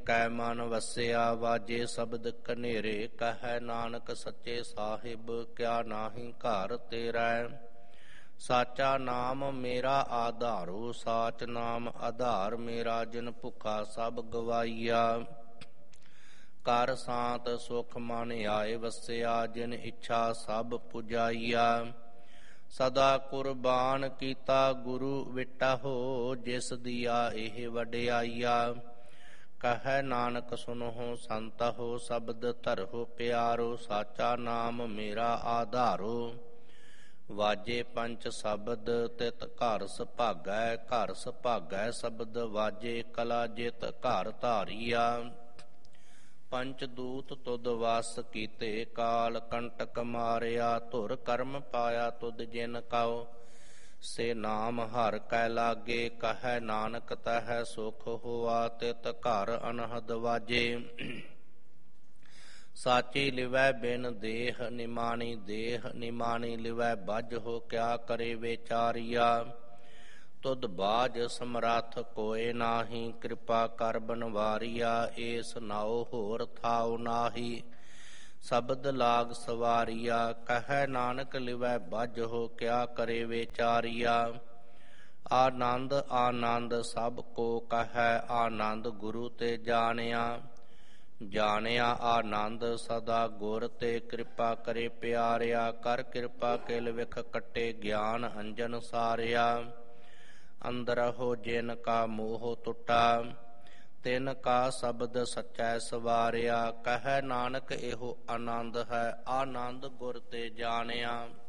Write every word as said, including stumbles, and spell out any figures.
ਕੈ ਮਨ ਵਸਿਆ ਵਾਜੇ ਸ਼ਬਦ ਕਨੇਰੇ। ਕਹੈ ਨਾਨਕ ਸੱਚੇ ਸਾਹਿਬ ਕਿਆ ਨਾਹੀ ਘਰ ਤੇਰਾ। ਸਾਚਾ ਨਾਮ ਮੇਰਾ ਆਧਾਰੋ ਸਾਚ ਨਾਮ ਆਧਾਰ ਮੇਰਾ। ਜਿਨ ਭੁੱਖਾ ਸਭ ਗਵਾਈਆ ਕਰ ਸਾਤ ਸੁਖ ਮਨ ਆਏ ਵਸਿਆ। ਜਿਨ ਇੱਛਾ ਸਭ ਪੁਜਾਈਆ ਸਦਾ ਕੁਰਬਾਨ ਕੀਤਾ ਗੁਰੂ ਵਿਟਹੁ। ਜਿਸ ਦੀਆ ਇਹ ਵਡਿਆਈਆ ਕਹੈ ਨਾਨਕ ਸੁਨਹੁ ਸੰਤਹੁ। ਸ਼ਬਦ ਧਰਹੁ ਪਿਆਰੋ ਸਾਚਾ ਨਾਮ ਮੇਰਾ ਆਧਾਰੋ। ਵਾਜੇ ਪੰਚ ਸ਼ਬਦ ਤਿਤ ਘਰ ਸੁਭਾਗੈ। ਘਰ ਸੁਭਾਗੈ ਸ਼ਬਦ ਵਾਜੇ ਕਲਾ ਜਿਤ ਘਰ ਧਾਰੀਆ। ਪੰਚ ਦੂਤ ਤੁਧ ਵਸ ਕੀਤੇ ਕਾਲ ਕੰਟਕ ਮਾਰਿਆ। ਧੁਰ ਕਰਮ ਪਾਇਆ ਤੁਧ ਜਿਨ ਕਉ ਸੇ ਨਾਮ ਹਰਿ ਕੈ ਲਾਗੇ। ਕਹੈ ਨਾਨਕ ਤਹਿ ਸੁਖ ਹੋਆ ਤਿਤ ਘਰ ਅਨਹਦ ਵਾਜੇ। ਸਾਚੀ ਲਿਵੈ ਬਿਨ ਦੇਹ ਨਿਮਾਣੀ ਦੇਹ ਨਿਮਾਣੀ ਲਿਵੈ ਬੱਝ ਹੋ। ਕਿਆ ਕਰੇ ਵਿਚਾਰੀਆ ਤੁਧ ਬਾਝ ਸਮਰੱਥ ਕੋਇ ਨਾਹੀ। ਕਿਰਪਾ ਕਰ ਬਨਵਾਰੀਆ ਏਸ ਨਾਉ ਹੋਰ ਥਾਉ ਨਾਹੀ। ਸ਼ਬਦ ਲਾਗ ਸਵਾਰੀਆ ਕਹੈ ਨਾਨਕ ਲਿਵੈ ਬੱਝ ਹੋ। ਕਿਆ ਕਰੇ ਵਿਚਾਰੀਆ ਆਨੰਦ ਆਨੰਦ ਸਭ ਕੋ ਕਹੈ। ਆਨੰਦ ਗੁਰੂ ਤੇ ਜਾਣਿਆ ਜਾਣਿਆ ਆਨੰਦ ਸਦਾ ਗੁਰ ਤੇ। ਕਿਰਪਾ ਕਰੇ ਪਿਆਰਿਆ ਕਰ ਕਿਰਪਾ ਕਿਲ ਵਿਖ ਕੱਟੇ ਗਿਆਨ ਅੰਜਨ ਸਾਰਿਆ। ਅੰਦਰਹੁ ਜਿਨ ਕਾ ਮੋਹ ਟੁੱਟਾ ਤਿਨ ਕਾ ਸ਼ਬਦ ਸਚੈ ਸਵਾਰਿਆ। ਕਹੈ ਨਾਨਕ ਇਹੋ ਆਨੰਦ ਹੈ ਆਨੰਦ ਗੁਰ ਤੇ ਜਾਣਿਆ।